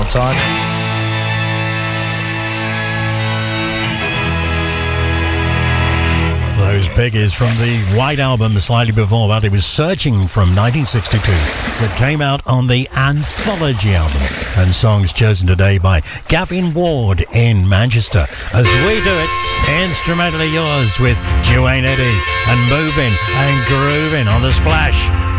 on time. Those Piggies from the White Album. Slightly before that, it was Searching from 1962 that came out on the Anthology album. And songs chosen today by Gavin Ward in Manchester. As we do it, instrumentally yours with Duane Eddy and Moving and Grooving on the Splash.